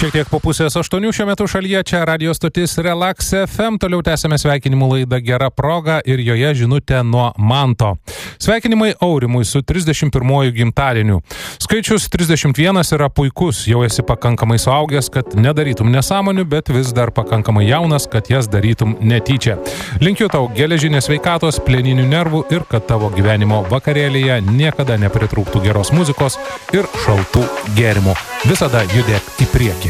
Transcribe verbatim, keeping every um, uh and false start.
Šiek tiek po pusės aštuonių šiuo metu šalyje, čia radio stotis Relax F M, toliau tęsime sveikinimų laidą Gera proga ir joje žinutė nuo Manto. Sveikinimai Aurimui su trisdešimt pirmuoju gimtadieniu. Skaičius trisdešimt vienas yra puikus, jau esi pakankamai suaugęs, kad nedarytum nesąmonių, bet vis dar pakankamai jaunas, kad jas darytum netyčia. Linkiu tau geležinės sveikatos, plieninių nervų ir kad tavo gyvenimo vakarėlėje niekada nepritrūktų geros muzikos ir šaltų gėrimų. Visada judėk į priekį.